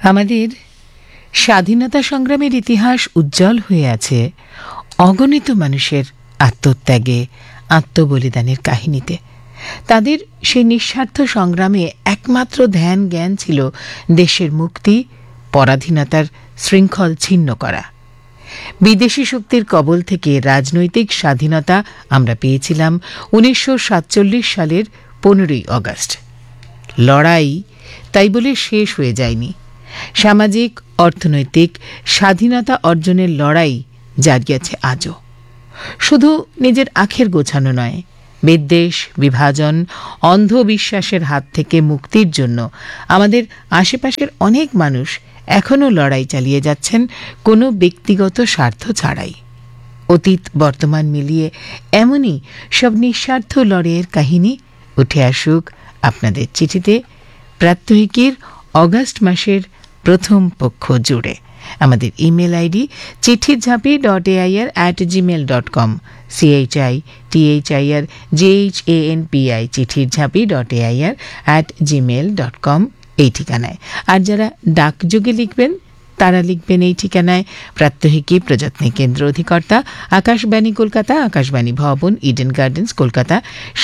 আমাদের স্বাধীনতা সংগ্রামের ইতিহাস উজ্জ্বল হয়ে আছে অগণিত মানুষের আত্মত্যাগে, আত্মবলিদানের কাহিনীতে। তাদের সেই নিঃস্বার্থ সংগ্রামে একমাত্র ধ্যান জ্ঞান ছিল দেশের মুক্তি, পরাধীনতার শৃঙ্খল ছিন্ন করা। বিদেশি শক্তির কবল থেকে রাজনৈতিক স্বাধীনতা আমরা পেয়েছিলাম 1947 সালের 15ই আগস্ট। লড়াই তাই বলে শেষ হয়ে যায়নি। সামাজিক অর্থনৈতিক স্বাধীনতা অর্জনের লড়াই জারি আছে আজও। শুধু নিজের আখের গোছানো নয়, বিদ্বেষ, বিভাজন, অন্ধবিশ্বাসের হাত থেকে মুক্তির জন্য আমাদের আশেপাশের অনেক মানুষ এখনও লড়াই চালিয়ে যাচ্ছেন কোনো ব্যক্তিগত স্বার্থ ছাড়াই। অতীত বর্তমান মিলিয়ে এমনই সব নিঃস্বার্থ লড়াইয়ের কাহিনী উঠে আসুক আপনাদের চিঠিতে, প্রাত্যহিকীর অগাস্ট মাসের প্রথম পক্ষ জুড়ে। আমাদের email ID chitirjhapi.air@gmail.com, CHITHIRJHANPI chitirjhapi.air@gmail.com এই ঠিকানায়। আর যারা ডাকযোগে লিখবেন তারা লিখবেন এই ঠিকানায়, প্রাত্যহিকী প্রযত্নে কেন্দ্র অধিকর্তা, আকাশবাণী কলকাতা, আকাশবাণী ভবন, ইডেন গার্ডেন্স, কলকাতা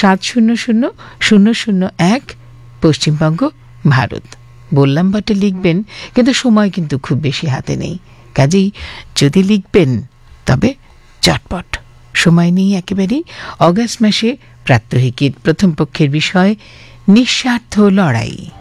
700001, পশ্চিমবঙ্গ, ভারত। বললাম বটে লিখবেন, কিন্তু সময় কিন্তু খুব বেশি হাতে নেই। কাজেই যদি লিখবেন তবে চটপট। সময় নেই একেবারেই। অগাস্ট মাসে প্রাত্যহিকীর প্রথম পক্ষের বিষয় নিঃস্বার্থ লড়াই।